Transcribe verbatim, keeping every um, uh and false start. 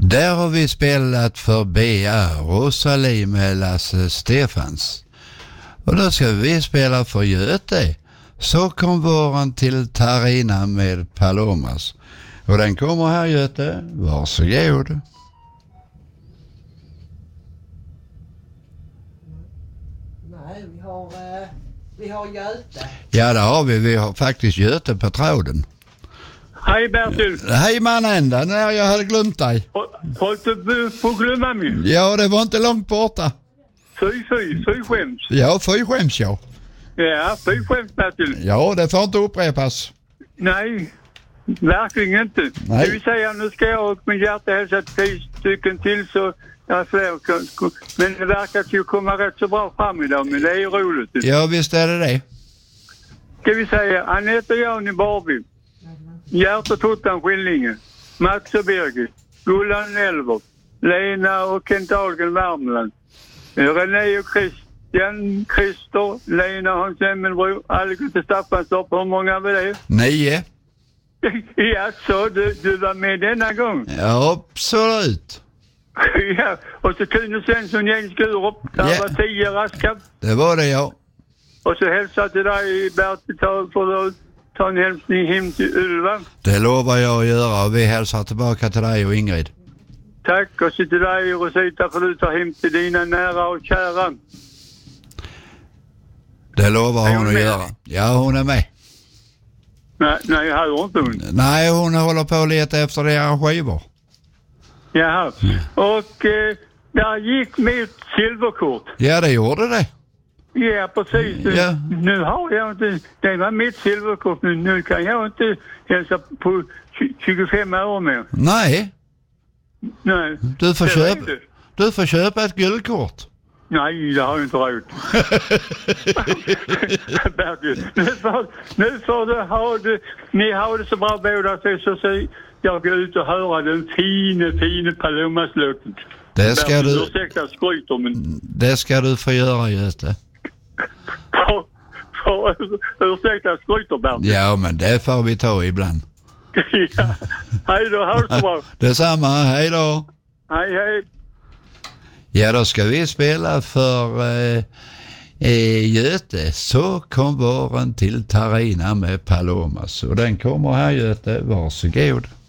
Där har vi spelat för Bea Rosalie med Lasse Stefans. Och då ska vi spela för Göte. Så kom våren till Tarina med Palomas. Och den kommer här, Göte. Varsågod. Nej, vi har, eh, vi har Göte. Ja, det har vi. Vi har faktiskt Göte på tråden. Hej Bertil. Hej manända, när jag hade glömt dig. Håll du på att glömma mig? Ja, det var inte långt borta. Fy, fy, fy skäms. Ja, fy skäms jag. Ja, fy skäms Bertil. Ja, det får inte upprepas. Nej, verkligen inte. Nej. Det vill säga, nu ska jag och min hjärta hälsa tio stycken till så jag fler. Men det verkar att jag komma rätt så bra fram idag, men det är ju roligt. Ja, visst är det det. Ska vi säga, Anette och Jan i Barby. Gert och Tottan Skillinge, Mats och Birgit, Gullan Elver, Lena och Kent Ahlgren Värmland, René och Christian, Christer, Lena Hans Emmelbro, Algot och Staffanstorp. Hur många var det? Nio. Ja, så du, du var med denna gång? Ja, absolut. Ja, och så Kuno Svensson, Jens Skurup, där Ja. var tio raska. Det var det, ja. Och så hälsa till dig Bertil för att ta en hälsning hem till Ylva. Det lovar jag att göra och vi hälsar tillbaka till dig och Ingrid. Tack, och så till dig Rosita för du tar hem till dina nära och kära. Det lovar Är hon hon att med? göra. Ja, hon är med. Nej, nej, jag hör inte hon. Nej, hon håller på att leta efter deras skivor. Jaha. Och eh, där gick mitt silverkort. Ja, det gjorde det. Ja, precis. Ja. Nu har jag inte... Det var mitt silverkort. Nu, nu kan jag inte hälsa på tjugofem år mer. Nej, Nej. du får, Det köpa, var det. du får köpa ett guldkort. Nej, det har jag inte råd. Bertil, nu får, nu får du ha det. Ni har det så bra båda så, så, så jag går ut och höra den fina, fina Palomas-låten. Det ska Bertil, du, ursäkta skryter, men... det ska du få göra, Göte. För, för, ursäkta skryter, Bertil. Ja, men det får vi ta ibland. Ja. Hej då, ha det så bra. Detsamma, hej då. Hej, hej. Ja, då ska vi spela för eh, eh, Göte. Så kom våren till Tarina med Palomas. Och den kommer här, Göte. Varsågod.